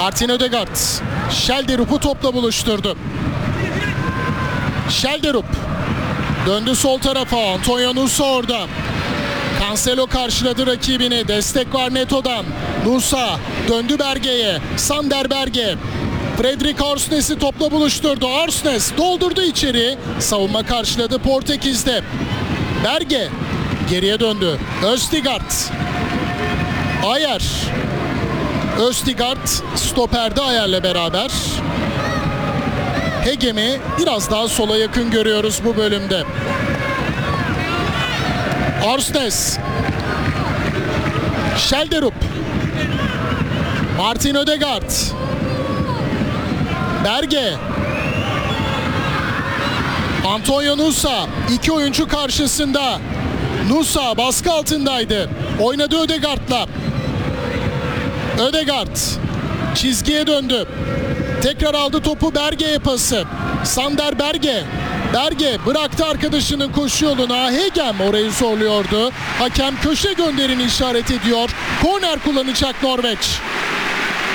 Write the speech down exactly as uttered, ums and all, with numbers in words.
Martin Ødegaard Schelderup'u topla buluşturdu. Schelderup döndü sol tarafa. Antonio Nusa orada. Cancelo karşıladı rakibini. Destek var Neto'dan. Nusa döndü Berge'ye. Sander Berge. Fredrik Arsnes'i topla buluşturdu. Arsnes doldurdu içeri. Savunma karşıladı Portekiz'de. Berge geriye döndü. Østigard. Ayer. Østigard stoperde Ayer'le beraber. Hegem'i biraz daha sola yakın görüyoruz bu bölümde. Arsnes. Schelderup. Martin Ødegaard. Berge. Antonio Nusa. İki oyuncu karşısında. Nusa baskı altındaydı. Oynadı Ødegaard'la. Ødegaard çizgiye döndü. Tekrar aldı topu, Berge'ye pası. Sander Berge. Berge bıraktı arkadaşının koşu yoluna. Hegem orayı zorluyordu. Hakem köşe gönderini işaret ediyor. Korner kullanacak Norveç.